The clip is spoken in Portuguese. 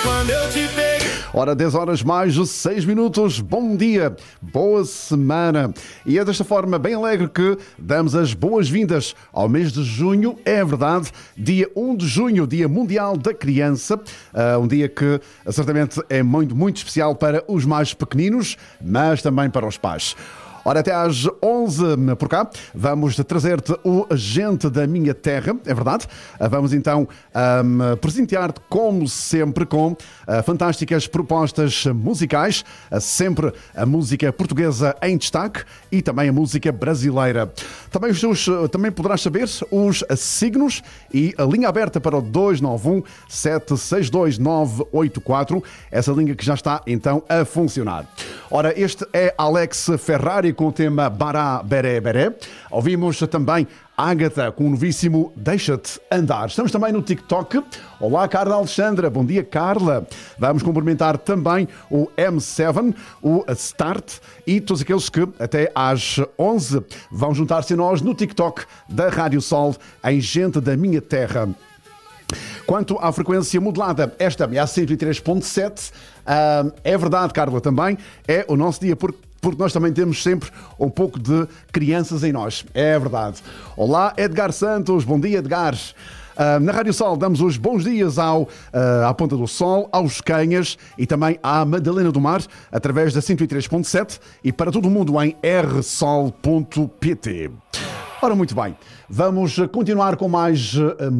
quando eu te peguei. Ora, 10 horas mais 6 minutos. Bom dia, boa semana. E é desta forma bem alegre que damos as boas-vindas ao mês de junho. É verdade, dia 1 de junho, Dia Mundial da Criança. Um dia que certamente é muito, muito especial para os mais pequeninos, mas também para os pais. Ora, até às 11 por cá, vamos trazer-te o Gente da Minha Terra, é verdade? Vamos então presentear-te, como sempre, com fantásticas propostas musicais, sempre a música portuguesa em destaque e também a música brasileira. Também poderás saber os signos e a linha aberta para o 291-762-984, essa linha que já está então a funcionar. Ora, este é Alex Ferrari com o tema Bará Beré Beré. Ouvimos também Ágata com o novíssimo Deixa-te Andar. Estamos também no TikTok. Olá, Carla Alexandra. Bom dia, Carla. Vamos cumprimentar também o M7, o Start e todos aqueles que até às 11 vão juntar-se a nós no TikTok da Rádio Sol em Gente da Minha Terra. Quanto à frequência modulada, esta é a 103.7. É verdade, Carla, também é o nosso dia, porque nós também temos sempre um pouco de crianças em nós. É verdade. Olá, Edgar Santos. Bom dia, Edgar. Na Rádio Sol damos os bons dias à Ponta do Sol, aos Canhas e também à Madalena do Mar, através da 103.7 e para todo o mundo em rsol.pt. Ora, muito bem. Vamos continuar com mais